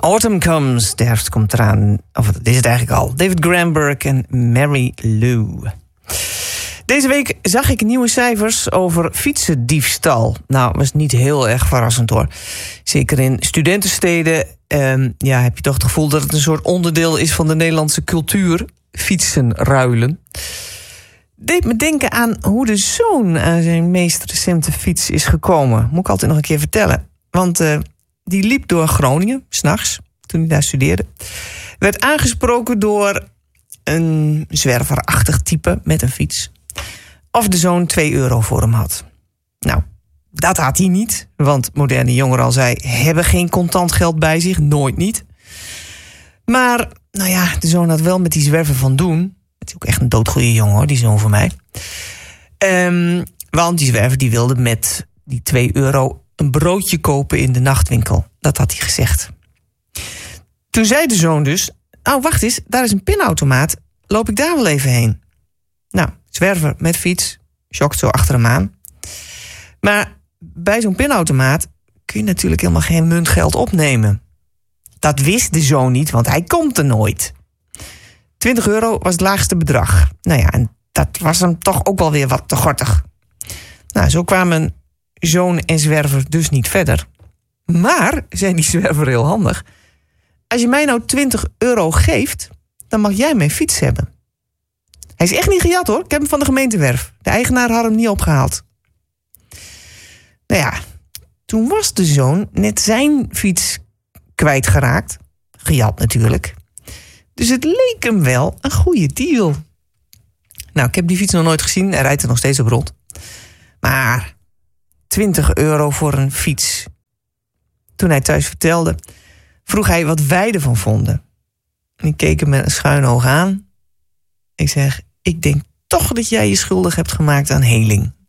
Autumn Comes, de herfst komt eraan. Of dat is het eigenlijk al. David Granberg en Mary Lou. Deze week zag ik nieuwe cijfers over fietsendiefstal. Nou, dat is niet heel erg verrassend hoor. Zeker in studentensteden heb je toch het gevoel dat het een soort onderdeel is van de Nederlandse cultuur. Fietsen ruilen. Deed me denken aan hoe de zoon aan zijn meest recente fiets is gekomen. Moet ik altijd nog een keer vertellen. Want die liep door Groningen, 's nachts, toen hij daar studeerde. Werd aangesproken door een zwerverachtig type met een fiets. Of de zoon €2 voor hem had. Nou, dat had hij niet. Want moderne jongeren al zei, hebben geen contant geld bij zich. Nooit niet. Maar, nou ja, de zoon had wel met die zwerver van doen. Het is ook echt een doodgoeie jongen hoor, die zoon van mij. Want die zwerver die wilde met die €2 een broodje kopen in de nachtwinkel. Dat had hij gezegd. Toen zei de zoon dus, oh wacht eens, daar is een pinautomaat. Loop ik daar wel even heen? Nou, zwerver met fiets, schokt zo achter hem aan. Maar bij zo'n pinautomaat kun je natuurlijk helemaal geen muntgeld opnemen. Dat wist de zoon niet, want hij komt er nooit. €20 was het laagste bedrag. Nou ja, en dat was hem toch ook wel weer wat te gortig. Nou, zo kwamen zoon en zwerver dus niet verder. Maar, zei die zwerver heel handig, als je mij nou €20 geeft, dan mag jij mijn fiets hebben. Hij is echt niet gejat hoor, ik heb hem van de gemeentewerf. De eigenaar had hem niet opgehaald. Nou ja, toen was de zoon net zijn fiets kwijtgeraakt. Gejat natuurlijk. Dus het leek hem wel een goede deal. Nou, ik heb die fiets nog nooit gezien. Hij rijdt er nog steeds op rond. Maar €20 voor een fiets. Toen hij thuis vertelde, vroeg hij wat wij ervan vonden. En ik keek hem met een schuin oog aan. Ik zeg, ik denk toch dat jij je schuldig hebt gemaakt aan heling.